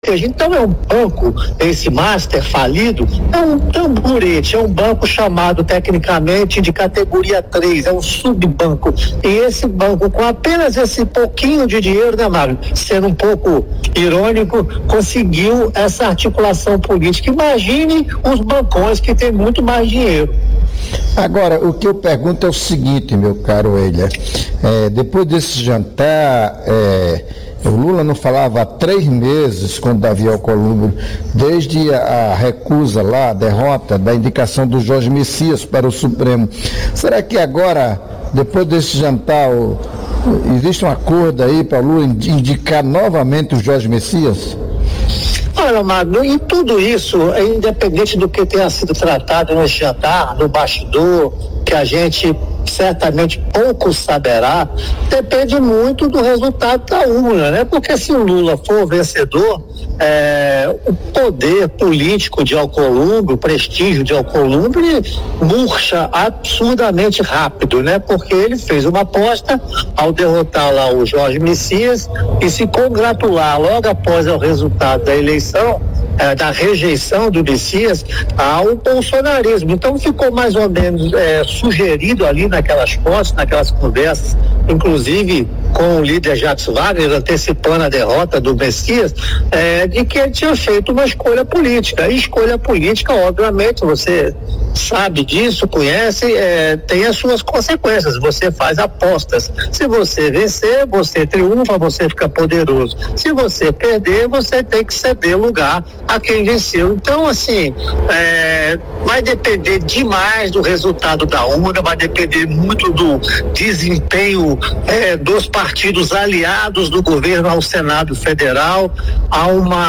Então é um banco, esse master falido, é um tamborete, é um banco chamado tecnicamente de categoria 3, é um subbanco. E esse banco, com apenas esse pouquinho de dinheiro, né, Mário, sendo um pouco irônico, conseguiu essa articulação política. Imagine os bancões que têm muito mais dinheiro. Agora, o que eu pergunto é o seguinte, meu caro Eiler, depois desse jantar, o Lula não falava há 3 meses com Davi Alcolumbre, desde a recusa lá, a derrota da indicação do Jorge Messias para o Supremo. Será que agora, depois desse jantar, existe um acordo aí para o Lula indicar novamente o Jorge Messias? Olha, Magno, e tudo isso, independente do que tenha sido tratado no jantar, no bastidor, que a gente certamente pouco saberá, depende muito do resultado da urna, né? Porque se o Lula for vencedor, o poder político de Alcolumbre, o prestígio de Alcolumbre murcha absurdamente rápido, né? Porque ele fez uma aposta ao derrotar lá o Jorge Messias e se congratular logo após o resultado da eleição, da rejeição do Messias ao bolsonarismo. Então ficou mais ou menos sugerido ali naquelas posses, naquelas conversas, inclusive com o líder Jacques Wagner, antecipando a derrota do Messias, de que ele tinha feito uma escolha política. E escolha política, obviamente, você sabe disso, conhece, tem as suas consequências. Você faz apostas. Se você vencer, você triunfa, você fica poderoso. Se você perder, você tem que ceder lugar a quem venceu. Então, assim, vai depender demais do resultado da urna, vai depender muito do desempenho dos partidos aliados do governo ao Senado Federal. Há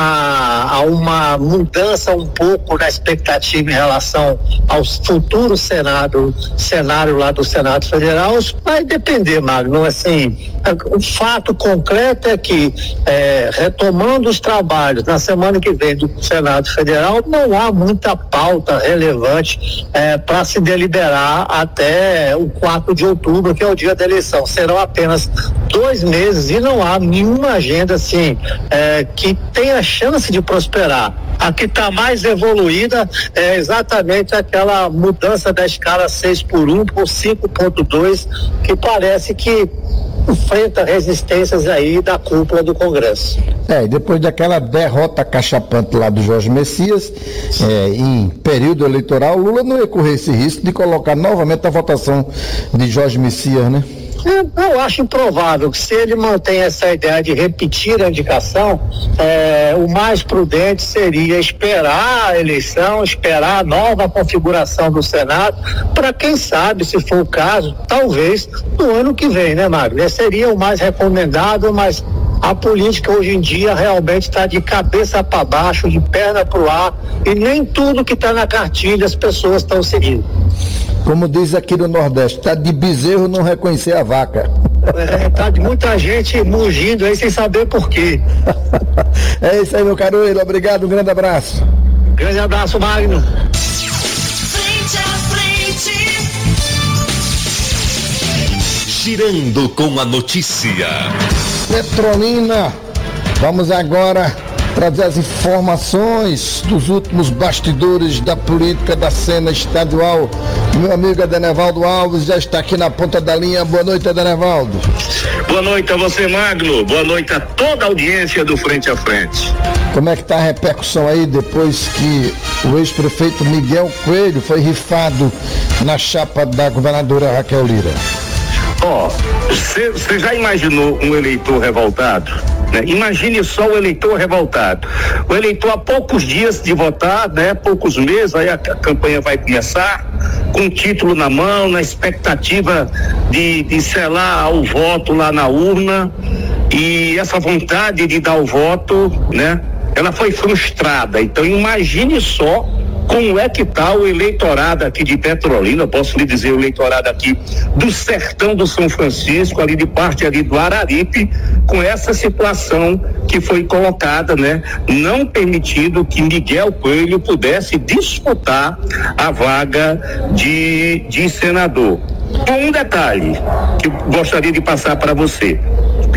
uma mudança um pouco na expectativa em relação ao futuro cenário lá do Senado Federal. Vai depender, Magno, assim, o fato concreto é que retomando os trabalhos na semana que vem do Senado Federal, não há muita pauta relevante para se deliberar até o 4 de outubro, que é o dia da eleição. Serão apenas 2 meses e não há nenhuma agenda assim que tenha chance de prosperar. A que está mais evoluída é exatamente aquela mudança da escala 6x1 por 5.2, que parece que enfrenta resistências aí da cúpula do Congresso. E depois daquela derrota cachapante lá do Jorge Messias, em período eleitoral, Lula não ia correr esse risco de colocar novamente a votação de Jorge Messias, né? Eu acho improvável que, se ele mantém essa ideia de repetir a indicação, o mais prudente seria esperar a eleição, esperar a nova configuração do Senado, para quem sabe, se for o caso, talvez no ano que vem, né, Magno? Seria o mais recomendável, mas a política hoje em dia realmente está de cabeça para baixo, de perna para o ar, e nem tudo que está na cartilha as pessoas estão seguindo. Como diz aqui no Nordeste, tá de bezerro não reconhecer a vaca. Tá de muita gente mugindo aí sem saber por quê. É isso aí, meu caro Eiler, obrigado, um grande abraço. Grande abraço, Magno. Frente a frente. Girando com a notícia. Petrolina, vamos agora trazer as informações dos últimos bastidores da política da cena estadual. Meu amigo Adenevaldo Alves já está aqui na ponta da linha. Boa noite, Adenevaldo. Boa noite a você, Magno. Boa noite a toda a audiência do Frente a Frente. Como é que está a repercussão aí depois que o ex-prefeito Miguel Coelho foi rifado na chapa da governadora Raquel Lira? Você já imaginou um eleitor revoltado? Né? Imagine só o eleitor revoltado. O eleitor, há poucos dias de votar, né? Poucos meses, aí a campanha vai começar, com o título na mão, na expectativa de selar o voto lá na urna, e essa vontade de dar o voto, né? Ela foi frustrada. Então imagine só como é que está o eleitorado aqui de Petrolina, posso lhe dizer, o eleitorado aqui do sertão do São Francisco, ali de parte ali do Araripe, com essa situação que foi colocada, né? Não permitindo que Miguel Coelho pudesse disputar a vaga de senador. Um detalhe que eu gostaria de passar para você.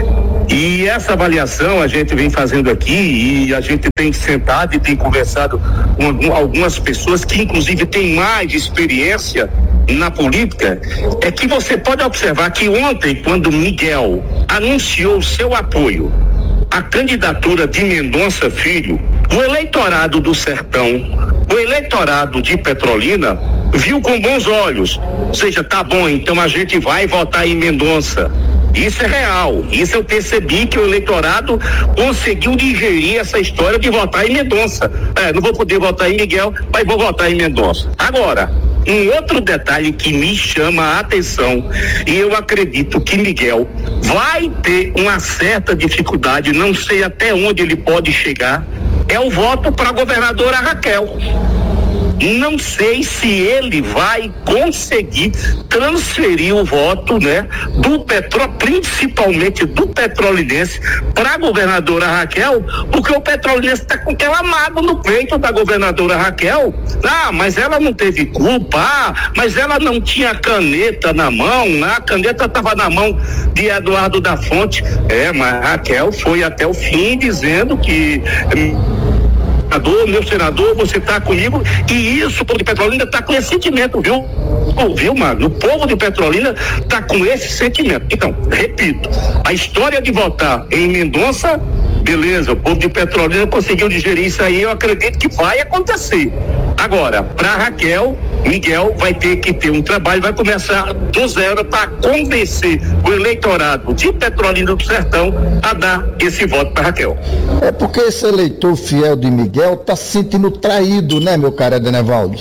E essa avaliação a gente vem fazendo aqui, e a gente tem sentado e tem conversado com algumas pessoas que inclusive têm mais experiência na política, é que você pode observar que ontem, quando Miguel anunciou seu apoio à candidatura de Mendonça Filho, o eleitorado do Sertão, o eleitorado de Petrolina viu com bons olhos, ou seja, tá bom, então a gente vai votar em Mendonça. Isso é real, isso eu percebi que o eleitorado conseguiu digerir essa história de votar em Mendonça. Não vou poder votar em Miguel, mas vou votar em Mendonça. Agora, um outro detalhe que me chama a atenção, e eu acredito que Miguel vai ter uma certa dificuldade, não sei até onde ele pode chegar, é o voto para a governadora Raquel. Não sei se ele vai conseguir transferir o voto, né, principalmente do petrolinense, para a governadora Raquel, porque o petrolinense está com aquela mágoa no peito da governadora Raquel. Mas ela não teve culpa, mas ela não tinha caneta na mão, a caneta estava na mão de Eduardo da Fonte. Mas Raquel foi até o fim dizendo que meu senador, você está comigo, e isso, o povo de Petrolina está com esse sentimento, viu, Magno? O povo de Petrolina está com esse sentimento. Então, repito, a história de votar em Mendonça, beleza, o povo de Petrolina conseguiu digerir isso aí, eu acredito que vai acontecer. Agora, para Raquel, Miguel vai ter que ter um trabalho, vai começar do zero para convencer o eleitorado de Petrolina do Sertão a dar esse voto para Raquel. É porque esse eleitor fiel de Miguel está se sentindo traído, né, meu cara Edenevaldo?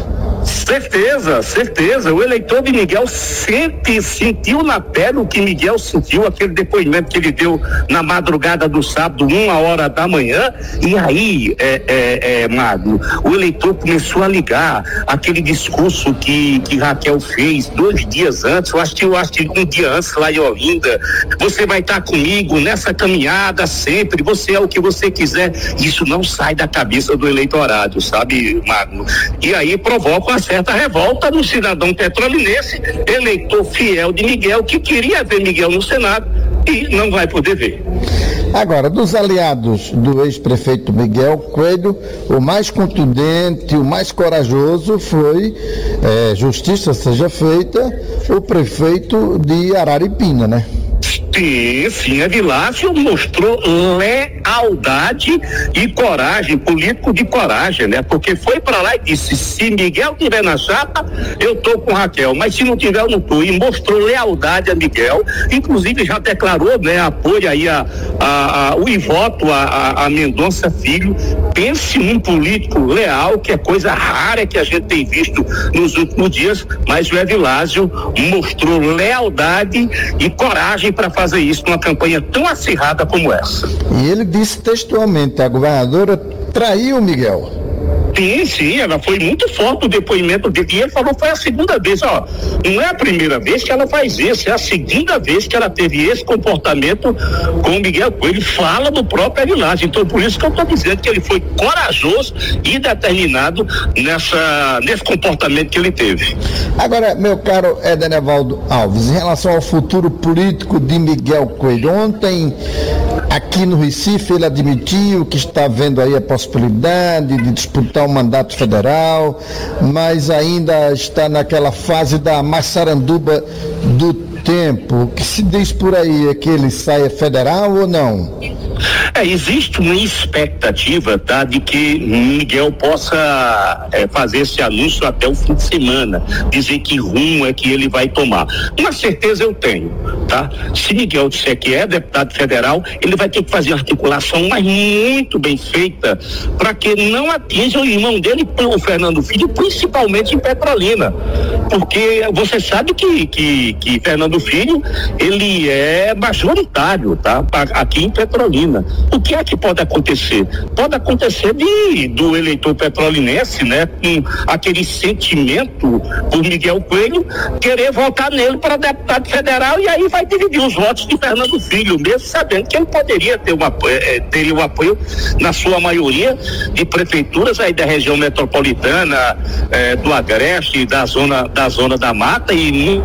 Certeza. O eleitor de Miguel sentiu na pele o que Miguel sentiu, aquele depoimento que ele deu na madrugada do sábado, 1h da manhã, e aí, Magno, o eleitor começou a ligar aquele discurso que Raquel fez 2 dias antes, eu acho que um dia antes lá em Olinda: você vai estar comigo nessa caminhada sempre, você é o que você quiser. Isso não sai da cabeça do eleitorado, sabe, Magno? E aí provoca uma certa revolta no cidadão petrolinense, eleitor fiel de Miguel, que queria ver Miguel no Senado e não vai poder ver. Agora, dos aliados do ex-prefeito Miguel Coelho, o mais contundente, o mais corajoso foi, justiça seja feita, o prefeito de Araripina, né? Sim, Evilásio mostrou lealdade e coragem, político de coragem, né? Porque foi para lá e disse: se Miguel tiver na chapa, eu tô com Raquel, mas se não tiver, eu não tô. E mostrou lealdade a Miguel, inclusive já declarou, né, apoio aí o voto a Mendonça Filho. Pense num político leal, que é coisa rara que a gente tem visto nos últimos dias, mas o Evilásio mostrou lealdade e coragem para fazer isso numa campanha tão acirrada como essa. E ele disse textualmente: a governadora traiu Miguel. Sim, ela foi muito forte o depoimento dele, e ele falou: foi a segunda vez, não é a primeira vez que ela faz isso, é a segunda vez que ela teve esse comportamento com o Miguel Coelho. Fala do próprio Evilásio. Então, por isso que eu estou dizendo que ele foi corajoso e determinado nesse comportamento que ele teve. Agora, meu caro Edenevaldo Alves, em relação ao futuro político de Miguel Coelho, ontem aqui no Recife ele admitiu que está vendo aí a possibilidade de disputar o mandato federal, mas ainda está naquela fase da maçaranduba do tempo. O que se diz por aí é que ele saia federal ou não? Existe uma expectativa, tá, de que Miguel possa fazer esse anúncio até o fim de semana, dizer que rumo é que ele vai tomar. Uma certeza eu tenho, tá? Se Miguel disser que é deputado federal, ele vai ter que fazer uma articulação, mas muito bem feita, para que não atinja o irmão dele, o Fernando Filho, principalmente em Petrolina, porque você sabe que Fernando Filho, ele é majoritário, tá? Aqui em Petrolina. O que é que pode acontecer? Pode acontecer do eleitor petrolinense, né, com aquele sentimento por Miguel Coelho, querer votar nele para deputado federal, e aí vai dividir os votos de Fernando Filho, mesmo sabendo que ele poderia ter teria o apoio, na sua maioria, de prefeituras aí da região metropolitana, do Agreste, da zona da Mata, e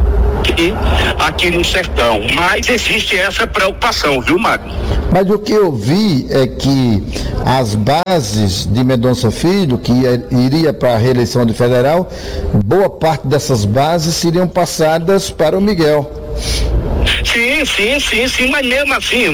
aqui no sertão. Mas existe essa preocupação, viu, Magno? Mas o que eu vi é que as bases de Mendonça Filho, que iria para a reeleição de federal, boa parte dessas bases seriam passadas para o Miguel. Sim, mas mesmo assim,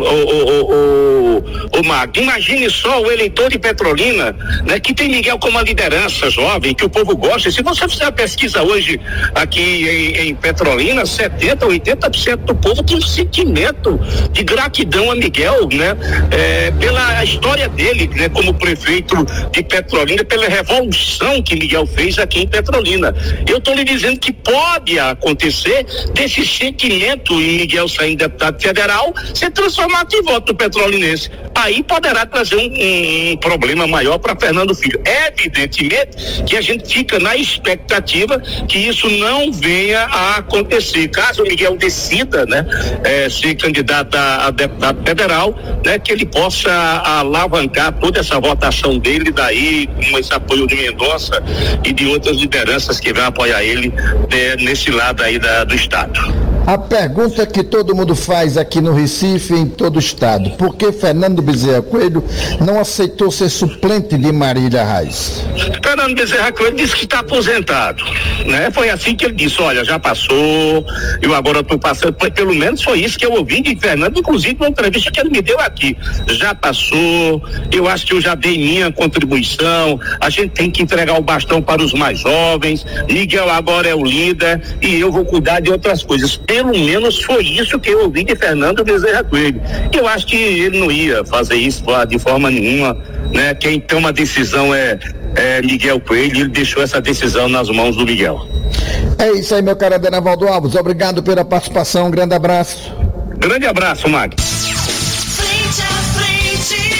o Magno, imagine só o eleitor de Petrolina, né, que tem Miguel como uma liderança jovem, que o povo gosta. Se você fizer a pesquisa hoje aqui em Petrolina, 70%, 80% do povo tem um sentimento de gratidão a Miguel, né, pela história dele, né, como prefeito de Petrolina, pela revolução que Miguel fez aqui em Petrolina. Eu estou lhe dizendo que pode acontecer desse sentimento em Miguel saindo deputado federal ser transformado em voto do petrolinense. Aí poderá trazer um problema maior para Fernando Filho. Evidentemente que a gente fica na expectativa que isso não venha a acontecer. Caso o Miguel decida, né, ser candidato a deputado federal, né, que ele possa alavancar toda essa votação dele daí, com esse apoio de Mendonça e de outras lideranças que vão apoiar ele nesse lado aí do estado. A pergunta que todo mundo faz aqui no Recife e em todo o estado: por que Fernando Bezerra Coelho não aceitou ser suplente de Marília Reis? Fernando Bezerra Coelho disse que está aposentado, né? Foi assim que ele disse: olha, já passou, eu agora estou passando. Pelo menos foi isso que eu ouvi de Fernando, inclusive numa entrevista que ele me deu aqui. Já passou, eu acho que eu já dei minha contribuição, a gente tem que entregar o bastão para os mais jovens, Miguel agora é o líder e eu vou cuidar de outras coisas. Pelo menos foi isso que eu ouvi de Fernando Bezerra Coelho. Eu acho que ele não ia fazer isso de forma nenhuma, né? Quem toma a decisão é Miguel Coelho, e ele deixou essa decisão nas mãos do Miguel. É isso aí, meu caro Adenavaldo Alves, obrigado pela participação, um grande abraço. Grande abraço, Mag. Frente a frente.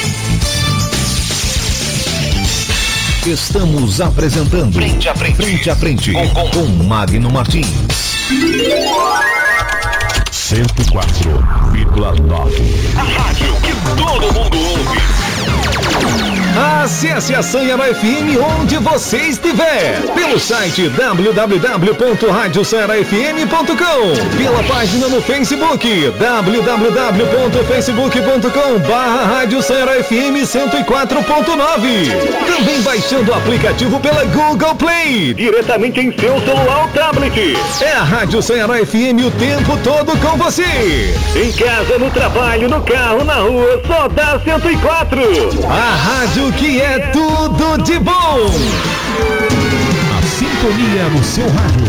Estamos apresentando Frente a Frente, com Magno Martins. 104,9. A rádio que todo mundo ouve. Acesse a Sanhara FM onde você estiver. Pelo site www.radiosanharafm.com, pela página no Facebook www.facebook.com/Rádio Sanhara FM 104.9. Também baixando o aplicativo pela Google Play, diretamente em seu celular ou tablet. É a Rádio Sanhara FM o tempo todo com você. Em casa, no trabalho, no carro, na rua, só dá 104. A rádio que é tudo de bom. A sintonia no seu rádio.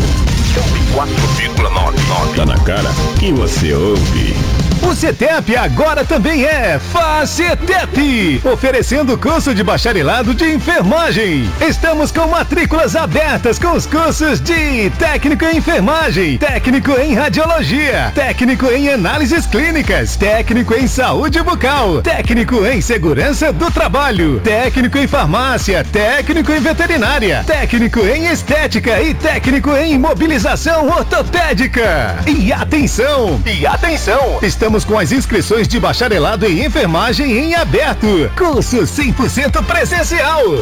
4,99. Tá na cara que você ouve. O CETEP agora também é FACETEP, oferecendo curso de bacharelado de enfermagem. Estamos com matrículas abertas com os cursos de técnico em enfermagem, técnico em radiologia, técnico em análises clínicas, técnico em saúde bucal, técnico em segurança do trabalho, técnico em farmácia, técnico em veterinária, técnico em estética e técnico em imobilização ortopédica. E atenção, estamos com as inscrições de bacharelado em enfermagem em aberto. Curso 100% presencial.